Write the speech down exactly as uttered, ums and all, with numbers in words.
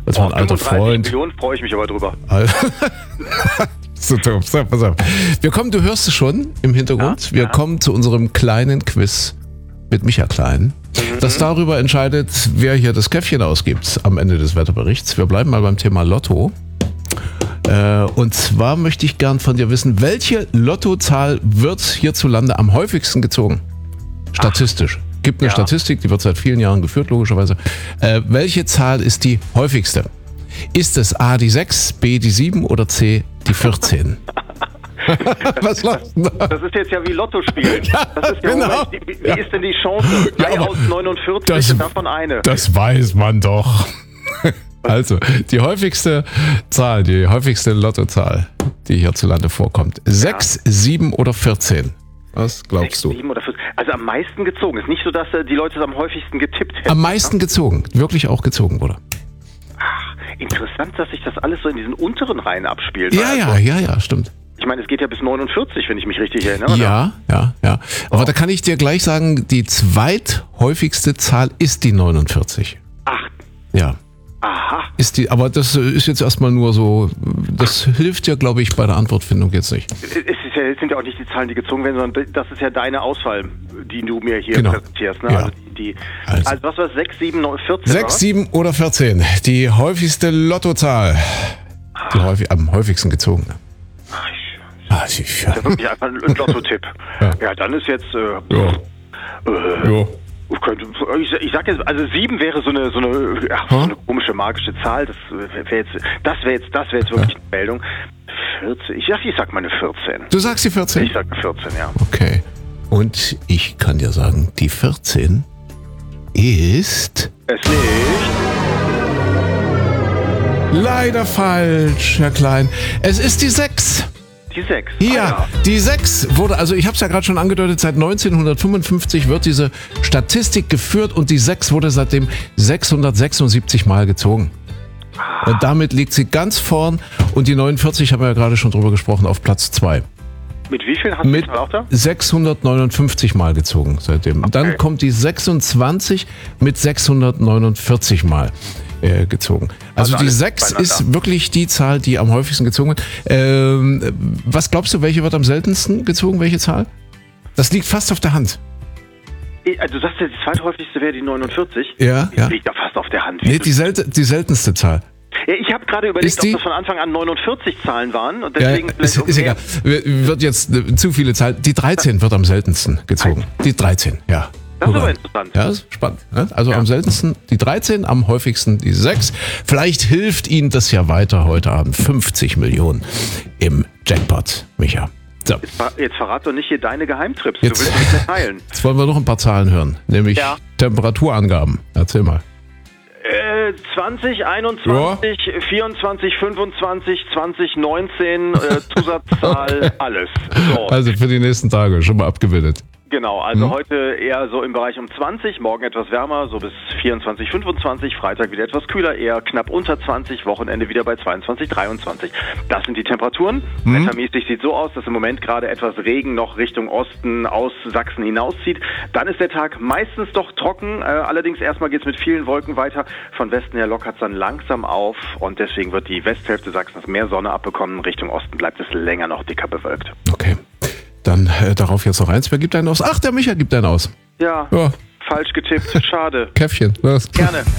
Das war ein alter Freund. Millionen freue ich mich aber drüber. So, so, pass auf. Wir kommen, du hörst es schon im Hintergrund, Ja, wir ja. kommen zu unserem kleinen Quiz mit Micha Klein, Mhm. das darüber entscheidet, wer hier das Käffchen ausgibt am Ende des Wetterberichts. Wir bleiben mal beim Thema Lotto. Äh, und zwar möchte ich gern von dir wissen, welche Lottozahl wird hierzulande am häufigsten gezogen? Statistisch. Gibt eine Ja. Statistik, die wird seit vielen Jahren geführt, logischerweise. Äh, welche Zahl ist die häufigste? Ist es A die sechs, B die sieben oder C die vierzehn? Was lachst du da? Das ist jetzt ja wie Lotto spielen. Das ist ja genau. Moment, wie, wie ist denn die Chance? drei Ja, aber aus neunundvierzig das- und davon eine. Das weiß man doch. Also, die häufigste Zahl, die häufigste Lottozahl, die hierzulande vorkommt. sechs, sieben oder vierzehn? Was glaubst du? sieben oder fünf. Also am meisten gezogen. Ist nicht so, dass äh, die Leute es am häufigsten getippt hätten. Am meisten gezogen, wirklich auch gezogen wurde. Interessant, dass sich das alles so in diesen unteren Reihen abspielt. Ja, Also, ja, ja, ja, stimmt. Ich meine, es geht ja bis neunundvierzig, wenn ich mich richtig erinnere. Ja, ja, ja. Aber da kann ich dir gleich sagen, die zweithäufigste Zahl ist die neunundvierzig. Ach, Ja. aha. Ist die, aber das ist jetzt erstmal nur so, das hilft dir, glaube ich, bei der Antwortfindung jetzt nicht. Es, ist ja, es sind ja auch nicht die Zahlen, die gezogen werden, sondern das ist ja deine Auswahl, die du mir hier Genau. präsentierst. Ne? Ja. Also, die, die, Also. also was war es? sechs, sieben, neun, vierzehn? sechs, sieben oder vierzehn, die häufigste Lottozahl. Die häufig, am häufigsten gezogen. Ach, ich, Ah, ich, ja. das ist wirklich einfach ein Lotto-Tipp. Ja. Ja. dann ist jetzt... Äh, Ja. äh, Ja. ich könnte- Ich, ich sag jetzt, also sieben wäre so eine so eine, ja, so eine komische magische Zahl. Das wäre jetzt, das wäre jetzt, das wäre jetzt wirklich eine Meldung. vierzehn. Ich sag, ich sag mal eine vierzehn. Du sagst die vierzehn? Ich sag eine vierzehn, ja. Okay. Und ich kann dir sagen, die vierzehn ist Es nicht. leider falsch, Herr Klein. Es ist die sechs. Die sechs. Ja, die sechs wurde, also ich habe es ja gerade schon angedeutet, seit neunzehnhundertfünfundfünfzig wird diese Statistik geführt und die sechs wurde seitdem sechshundertsechsundsiebzig Mal gezogen. Und damit liegt sie ganz vorn und die neunundvierzig, haben wir ja gerade schon drüber gesprochen, auf Platz zwei. Mit wie viel hast du Mit das auch da? sechshundertneunundfünfzig Mal gezogen seitdem. Und dann Okay. kommt die sechsundzwanzig mit sechshundertneunundvierzig Mal äh, gezogen. Also, Also die alles sechs beieinander. ist wirklich die Zahl, die am häufigsten gezogen wird. Ähm, was glaubst du, welche wird am seltensten gezogen, welche Zahl? Das liegt fast auf der Hand. Also du sagst ja, die zweithäufigste wäre die neunundvierzig. Ja, Die ja. liegt ja fast auf der Hand. Nee, die, selte, die seltenste Zahl. ja, ich habe gerade überlegt, Ist die- ob das von Anfang an neunundvierzig Zahlen waren. Und Ja, deswegen ist, vielleicht ist auch egal. mehr. Wird jetzt äh, zu viele Zahlen. Die dreizehn wird am seltensten gezogen. Die dreizehn, ja. Das ist aber Hurra. interessant. Ja, ist spannend. Ne? Also Ja. am seltensten die dreizehn, am häufigsten die sechs. Vielleicht hilft Ihnen das ja weiter heute Abend. fünfzig Millionen im Jackpot, Micha. So, Ver- Jetzt verrat doch nicht hier deine Geheimtrips. Jetzt- Du willst nicht mehr teilen. jetzt wollen wir noch ein paar Zahlen hören, nämlich Ja. Temperaturangaben. Erzähl mal. Äh, zwanzig, einundzwanzig, vierundzwanzig, fünfundzwanzig, zwanzig, neunzehn, äh, Zusatzzahl, alles. So. Also für die nächsten Tage schon mal abgebildet. Genau, also Mhm. heute eher so im Bereich um zwanzig, morgen etwas wärmer, so bis vierundzwanzig, fünfundzwanzig, Freitag wieder etwas kühler, eher knapp unter zwanzig, Wochenende wieder bei zweiundzwanzig, dreiundzwanzig. Das sind die Temperaturen. Mhm. Wettermäßig sieht so aus, dass im Moment gerade etwas Regen noch Richtung Osten aus Sachsen hinauszieht. Dann ist der Tag meistens doch trocken, äh, allerdings erstmal geht es mit vielen Wolken weiter. Von Westen her lockert es dann langsam auf und deswegen wird die Westhälfte Sachsens mehr Sonne abbekommen. Richtung Osten bleibt es länger noch dicker bewölkt. Okay. Dann äh, darauf jetzt noch eins. Wer gibt einen aus? Ach, der Micha gibt einen aus. Ja, Ja, falsch getippt, schade. Käffchen. Los. Gerne.